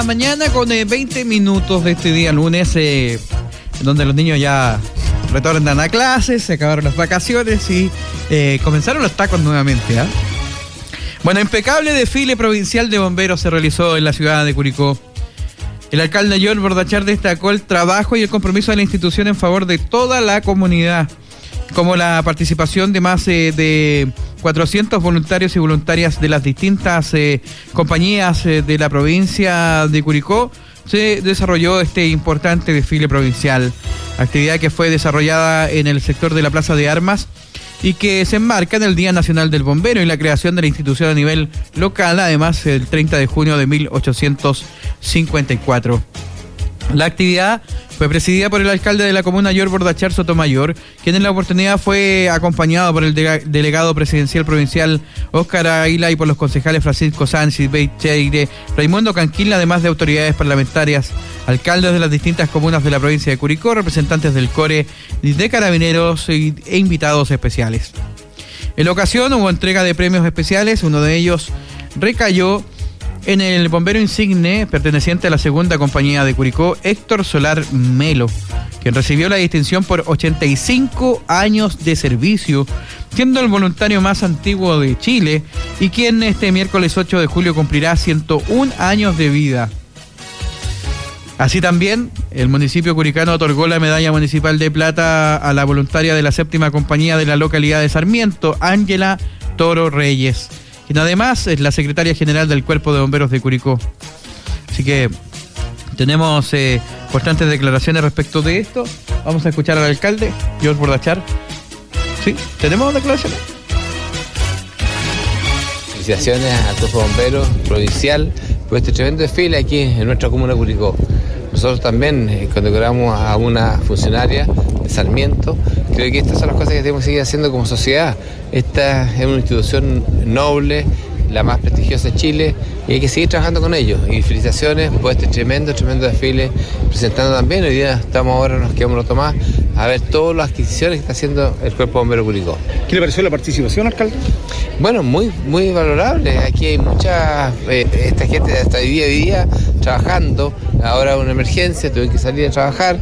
la mañana con 20 minutos de este día lunes, donde los niños ya retornan a clases, se acabaron las vacaciones y comenzaron los tacos nuevamente, ¿eh? Bueno, impecable desfile provincial de bomberos se realizó en la ciudad de Curicó. El alcalde Joel Bordachar destacó el trabajo y el compromiso de la institución en favor de toda la comunidad, como la participación de más de 400 voluntarios y voluntarias de las distintas compañías de la provincia de Curicó. Se desarrolló este importante desfile provincial, actividad que fue desarrollada en el sector de la Plaza de Armas y que se enmarca en el Día Nacional del Bombero y la creación de la institución a nivel local, además el 30 de junio de 1854. La actividad fue presidida por el alcalde de la comuna, Joel Bordachar Sotomayor, quien en la oportunidad fue acompañado por el delegado presidencial provincial Óscar Aguila y por los concejales Francisco Sánchez, Beicheire, Raimundo Canquil, además de autoridades parlamentarias, alcaldes de las distintas comunas de la provincia de Curicó, representantes del CORE, de Carabineros e invitados especiales. En la ocasión hubo entrega de premios especiales, uno de ellos recayó en el bombero insigne perteneciente a la segunda compañía de Curicó, Héctor Solar Melo, quien recibió la distinción por 85 años de servicio, siendo el voluntario más antiguo de Chile y quien este miércoles 8 de julio cumplirá 101 años de vida. Así también, el municipio curicano otorgó la medalla municipal de plata a la voluntaria de la séptima compañía de la localidad de Sarmiento, Ángela Toro Reyes, quien además es la secretaria general del Cuerpo de Bomberos de Curicó. Así que tenemos importantes declaraciones respecto de esto. Vamos a escuchar al alcalde, Joel Bordachar. ¿Sí? ¿Tenemos declaraciones? Felicitaciones al Cuerpo de Bomberos provincial por este tremendo desfile aquí en nuestra comuna de Curicó. Nosotros también condecoramos a una funcionaria de Sarmiento. Creo que estas son las cosas que tenemos que seguir haciendo como sociedad. Esta es una institución noble, la más prestigiosa de Chile, y hay que seguir trabajando con ellos. Y felicitaciones por este tremendo desfile, presentando también, hoy día nos quedamos los Tomás, a ver todas las adquisiciones que está haciendo el Cuerpo de Bomberos Curicó. ¿Qué le pareció la participación, alcalde? Bueno, muy valorable. Aquí hay mucha, esta gente hasta día a día trabajando. Ahora una emergencia, tuve que salir a trabajar.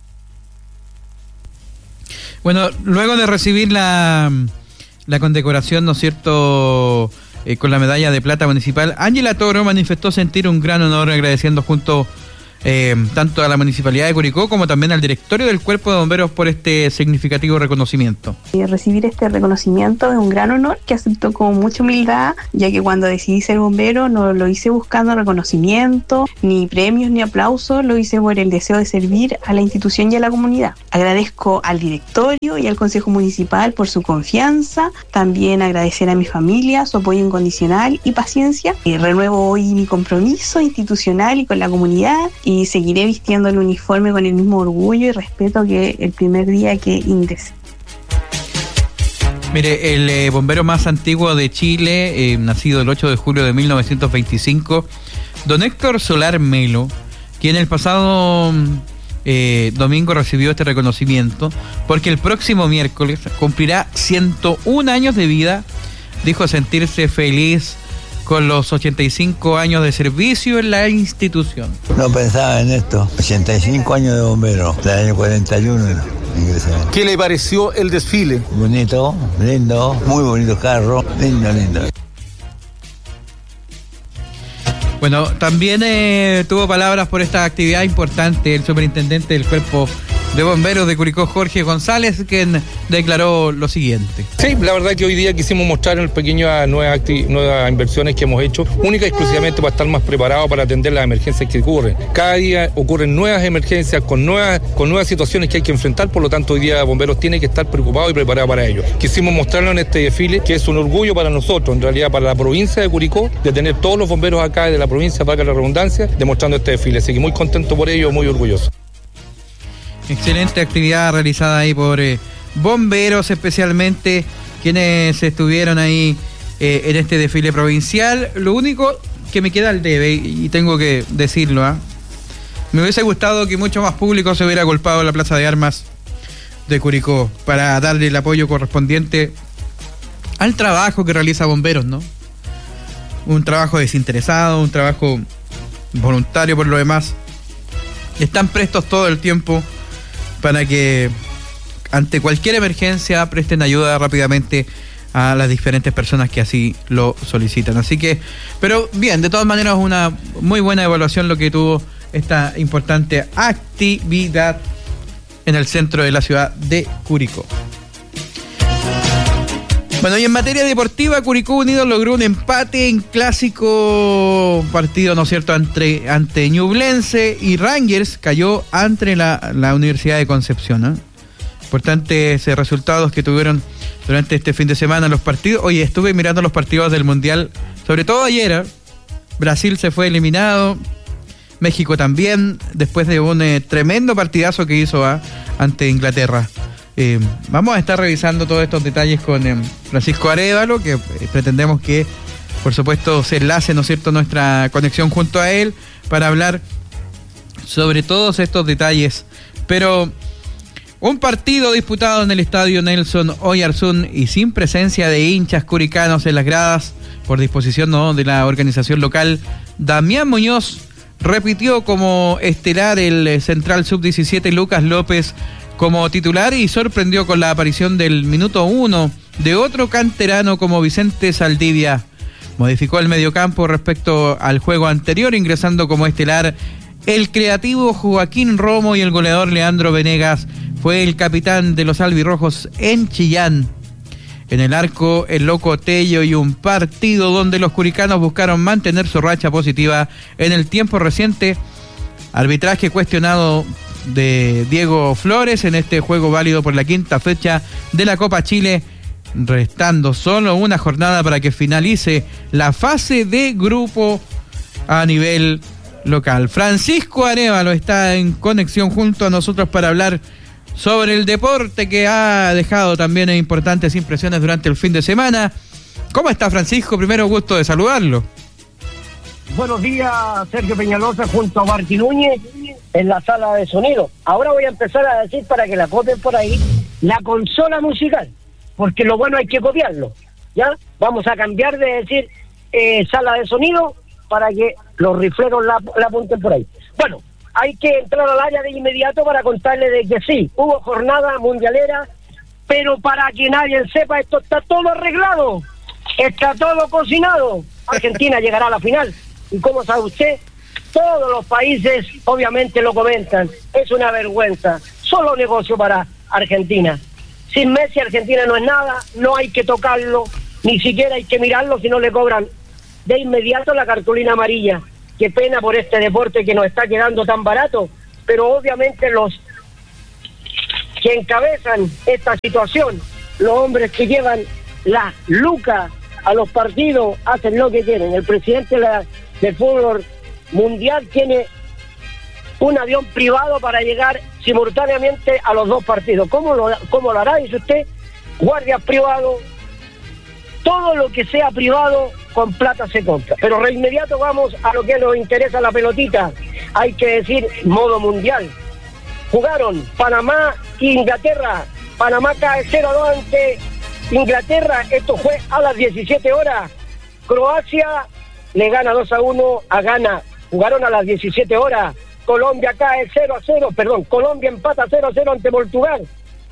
Bueno, luego de recibir la condecoración, ¿no es cierto?, con la medalla de plata municipal, Ángela Toro manifestó sentir un gran honor agradeciendo junto tanto a la Municipalidad de Curicó como también al directorio del Cuerpo de Bomberos por este significativo reconocimiento. Recibir este reconocimiento es un gran honor que acepto con mucha humildad, ya que cuando decidí ser bombero no lo hice buscando reconocimiento, ni premios, ni aplausos, lo hice por el deseo de servir a la institución y a la comunidad. Agradezco al directorio y al Consejo Municipal por su confianza, también agradecer a mi familia, su apoyo incondicional y paciencia. Renuevo hoy mi compromiso institucional y con la comunidad, y seguiré vistiendo el uniforme con el mismo orgullo y respeto que el primer día que ingresé. Mire, el bombero más antiguo de Chile, nacido el 8 de julio de 1925, don Héctor Solar Melo, quien el pasado domingo recibió este reconocimiento, porque el próximo miércoles cumplirá 101 años de vida, dijo sentirse feliz con los 85 años de servicio en la institución. No pensaba en esto. 85 años de bombero, del año 41 ingresé. ¿Qué le pareció el desfile? Bonito, lindo, muy bonito carro, lindo. Bueno, también tuvo palabras por esta actividad importante el superintendente del Cuerpo de Bomberos de Curicó, Jorge González, quien declaró lo siguiente. Sí, la verdad que hoy día quisimos mostrar en pequeñas nuevas inversiones que hemos hecho, única y exclusivamente para estar más preparados para atender las emergencias que ocurren. Cada día ocurren nuevas emergencias con nuevas situaciones que hay que enfrentar, por lo tanto hoy día Bomberos tiene que estar preocupado y preparado para ello. Quisimos mostrarlo en este desfile, que es un orgullo para nosotros, en realidad para la provincia de Curicó, de tener todos los bomberos acá de la provincia, valga la redundancia, demostrando este desfile. Así que muy contento por ello, muy orgulloso. Excelente actividad realizada ahí por bomberos, especialmente quienes estuvieron ahí en este desfile provincial. Lo único que me queda al debe, y tengo que decirlo, me hubiese gustado que mucho más público se hubiera agolpado en la Plaza de Armas de Curicó para darle el apoyo correspondiente al trabajo que realiza Bomberos, ¿no? Un trabajo desinteresado, un trabajo voluntarios por lo demás, están prestos todo el tiempo para que ante cualquier emergencia presten ayuda rápidamente a las diferentes personas que así lo solicitan. Así que, pero bien, de todas maneras una muy buena evaluación lo que tuvo esta importante actividad en el centro de la ciudad de Curicó. Bueno, y en materia deportiva, Curicó Unido logró un empate en clásico partido, ¿no es cierto?, ante Ñublense, y Rangers cayó ante la Universidad de Concepción, ¿no? Importantes resultados que tuvieron durante este fin de semana los partidos. Oye, estuve mirando los partidos del Mundial, sobre todo ayer. Brasil se fue eliminado, México también, después de un tremendo partidazo que hizo ante Inglaterra. Vamos a estar revisando todos estos detalles con Francisco Arévalo, que pretendemos que, por supuesto, se enlace, ¿no es cierto?, nuestra conexión junto a él para hablar sobre todos estos detalles. Pero un partido disputado en el estadio Nelson Oyarzún y sin presencia de hinchas curicanos en las gradas por disposición, ¿no?, de la organización local. Damián Muñoz repitió como estelar el central sub-17 Lucas López como titular y sorprendió con la aparición del minuto 1 de otro canterano como Vicente Saldivia. Modificó el mediocampo respecto al juego anterior, ingresando como estelar el creativo Joaquín Romo, y el goleador Leandro Venegas fue el capitán de los albirrojos en Chillán. En el arco, el Loco Tello, y un partido donde los curicanos buscaron mantener su racha positiva en el tiempo reciente. Arbitraje cuestionado de Diego Flores en este juego válido por la quinta fecha de la Copa Chile, restando solo una jornada para que finalice la fase de grupo a nivel local. Francisco Arévalo está en conexión junto a nosotros para hablar sobre el deporte, que ha dejado también importantes impresiones durante el fin de semana. ¿Cómo está, Francisco? Primero, gusto de saludarlo. Buenos días, Sergio Peñalosa junto a Martín Núñez en la sala de sonido. Ahora voy a empezar a decir, para que la copien por ahí, la consola musical, porque lo bueno hay que copiarlo, ¿ya? Vamos a cambiar de decir sala de sonido para que los rifleros la apunten por ahí. Bueno, hay que entrar al área de inmediato para contarle de que sí, hubo jornada mundialera, pero para que nadie sepa, esto está todo arreglado, está todo cocinado. Argentina llegará a la final. Y como sabe usted, todos los países obviamente lo comentan. Es una vergüenza, solo negocio para Argentina. Sin Messi, Argentina no es nada, no hay que tocarlo, ni siquiera hay que mirarlo si no le cobran de inmediato la cartulina amarilla. Qué pena por este deporte que nos está quedando tan barato, pero obviamente los que encabezan esta situación, los hombres que llevan la lucas a los partidos, hacen lo que quieren. El presidente del fútbol mundial tiene un avión privado para llegar simultáneamente a los dos partidos. ¿Cómo lo hará? Dice usted, guardias privados, todo lo que sea privado con plata se compra. Pero de inmediato vamos a lo que nos interesa, la pelotita. Hay que decir, modo mundial. Jugaron Panamá e Inglaterra. Panamá cae 0-2 ante Inglaterra. Esto fue a las 17 horas. Croacia le gana 2-1 a Ghana. Jugaron a las 17 horas. Colombia cae 0-0. Perdón, Colombia empata 0-0 ante Portugal.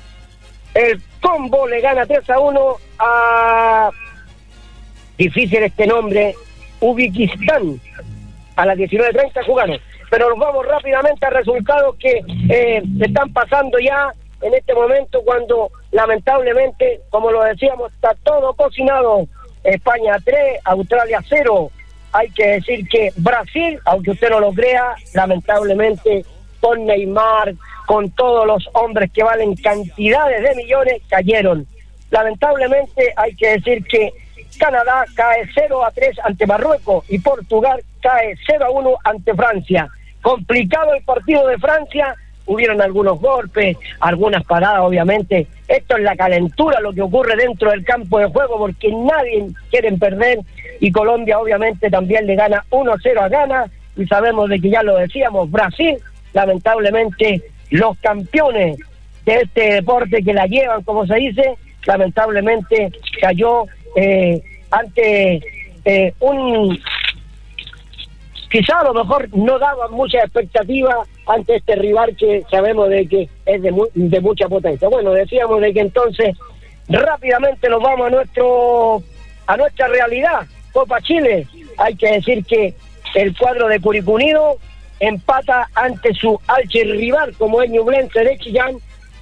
El Congo le gana 3-1 a... difícil este nombre, Uzbekistán. A las 19:30 jugaron. Pero nos vamos rápidamente a resultados que están pasando ya en este momento, cuando lamentablemente, como lo decíamos, está todo cocinado. España 3, Australia 0. Hay que decir que Brasil, aunque usted no lo crea, lamentablemente con Neymar, con todos los hombres que valen cantidades de millones, cayeron. Lamentablemente hay que decir que Canadá cae 0-3 ante Marruecos y Portugal cae 0-1 ante Francia. Complicado el partido de Francia, hubieron algunos golpes, algunas paradas, obviamente. Esto es la calentura, lo que ocurre dentro del campo de juego, porque nadie quiere perder. Y Colombia obviamente también le gana 1-0 a Ghana, y sabemos de que, ya lo decíamos, Brasil, lamentablemente los campeones de este deporte que la llevan, como se dice, lamentablemente cayó ante quizá a lo mejor no daban mucha expectativa ante este rival que sabemos de que es de mucha potencia. Bueno, decíamos de que entonces rápidamente nos vamos a nuestra realidad, Copa Chile. Hay que decir que el cuadro de Curicó Unido empata ante su archirrival como es Ñublense de Chillán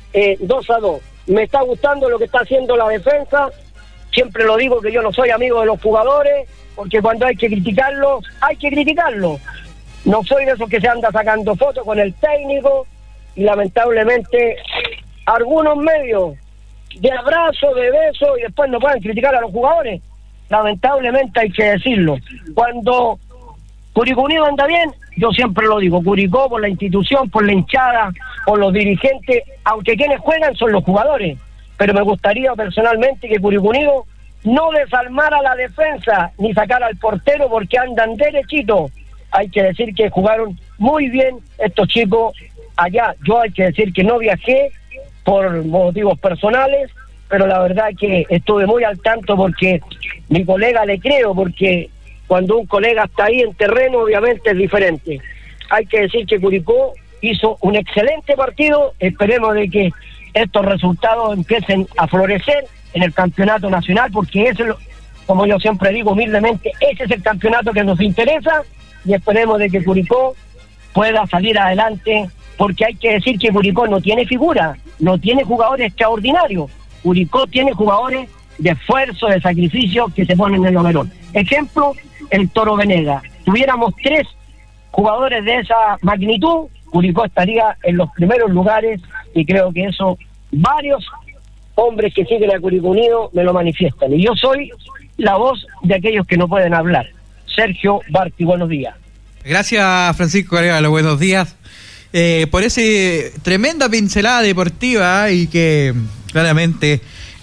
2-2. Me está gustando lo que está haciendo la defensa. Siempre lo digo que yo no soy amigo de los jugadores, porque cuando hay que criticarlo, hay que criticarlo. No soy de esos que se anda sacando fotos con el técnico, y lamentablemente algunos medios de abrazo, de beso, y después no pueden criticar a los jugadores. Lamentablemente hay que decirlo. Cuando Curicó Unido anda bien, yo siempre lo digo, Curicó por la institución, por la hinchada, por los dirigentes, aunque quienes juegan son los jugadores, pero me gustaría personalmente que Curicó Unido no desarmara la defensa, ni sacara al portero, porque andan derechito. Hay que decir que jugaron muy bien estos chicos allá. Yo hay que decir que no viajé por motivos personales, pero la verdad es que estuve muy al tanto, porque mi colega le creo, porque cuando un colega está ahí en terreno, obviamente es diferente. Hay que decir que Curicó hizo un excelente partido. Esperemos de que estos resultados empiecen a florecer en el campeonato nacional, porque ese, como yo siempre digo humildemente, ese es el campeonato que nos interesa, y esperemos de que Curicó pueda salir adelante, porque hay que decir que Curicó no tiene figura, no tiene jugadores extraordinarios. Curicó tiene jugadores de esfuerzo, de sacrificio, que se ponen en el overol. Ejemplo, el Toro Venega. Tuviéramos 3 jugadores de esa magnitud, Curicó estaría en los primeros lugares, y creo que eso varios hombres que siguen a Curicó Unido me lo manifiestan. Y yo soy la voz de aquellos que no pueden hablar. Sergio Barti, buenos días. Gracias, Francisco Arevalo, buenos días. Por ese tremenda pincelada deportiva, y que claramente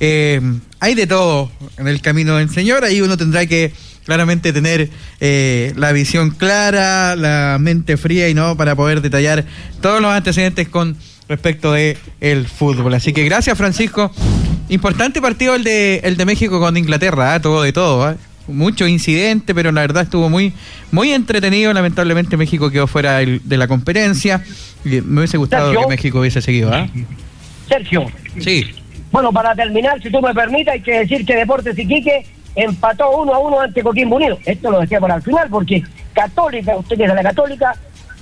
hay de todo en el camino del Señor. Ahí uno tendrá que claramente tener la visión clara, la mente fría, y no para poder detallar todos los antecedentes con respecto de el fútbol. Así que gracias, Francisco. Importante partido el de México con Inglaterra, todo de todo, mucho incidente, pero la verdad estuvo muy muy entretenido. Lamentablemente México quedó fuera de la competencia. Me hubiese gustado Sergio, que México hubiese seguido. Sergio. Sí. Bueno, para terminar, si tú me permites, hay que decir que Deportes Iquique empató 1-1 ante Coquimbo Unido. Esto lo dejé para el final, porque Católica, usted que es de la Católica,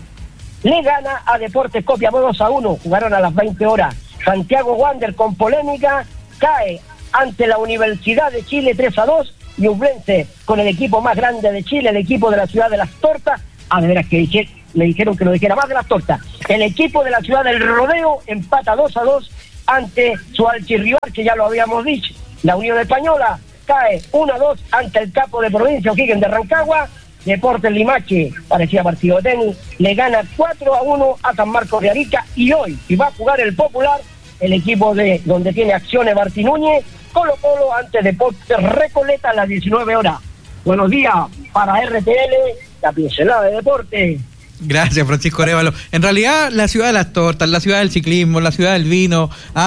le gana a Deportes Copiapó 2-1. Jugaron a las 20 horas. Santiago Wander, con polémica, cae ante la Universidad de Chile 3-2. Ñublense, con el equipo más grande de Chile, el equipo de la ciudad de las tortas. De veras que me dijeron que lo dijera más de las tortas. El equipo de la ciudad del Rodeo empata 2-2 ante su archirrival, que ya lo habíamos dicho. La Unión Española cae 1-2 ante el capo de provincia, O'Higgins de Rancagua. Deportes Limache, parecía partido de tenis, le gana 4-1 a San Marcos de Arica. Y hoy, y va a jugar el Popular, el equipo de donde tiene acciones Barti Núñez, Colo Colo ante Deportes Recoleta a las 19 horas. Buenos días para RTL, la pincelada de deporte. Gracias, Francisco Arevalo. En realidad, la ciudad de las tortas, la ciudad del ciclismo, la ciudad del vino,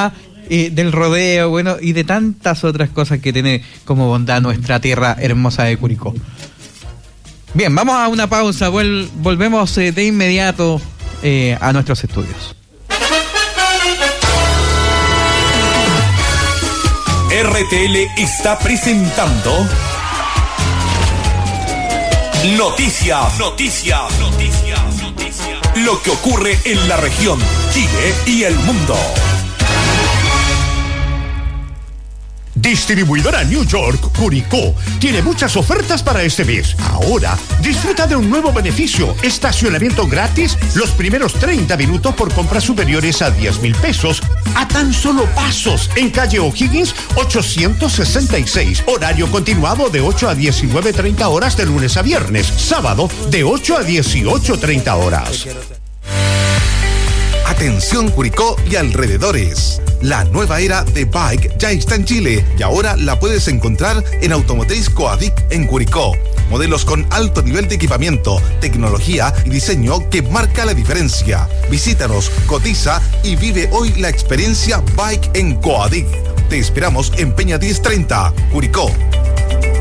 del rodeo, bueno, y de tantas otras cosas que tiene como bondad nuestra tierra hermosa de Curicó. Bien, vamos a una pausa, volvemos de inmediato a nuestros estudios. RTL está presentando Noticias. Lo que ocurre en la región, Chile y el mundo. Distribuidora New York Curicó tiene muchas ofertas para este mes. Ahora, disfruta de un nuevo beneficio: estacionamiento gratis los primeros 30 minutos por compras superiores a 10,000 pesos, a tan solo pasos, en calle O'Higgins 866. Horario continuado de 8 a 19:30 horas de lunes a viernes. Sábado de 8 a 18:30 horas. Atención Curicó y alrededores. La nueva era de Bike ya está en Chile y ahora la puedes encontrar en Automotriz Coadic en Curicó. Modelos con alto nivel de equipamiento, tecnología y diseño que marca la diferencia. Visítanos, cotiza y vive hoy la experiencia Bike en Coadic. Te esperamos en Peña 1030, Curicó.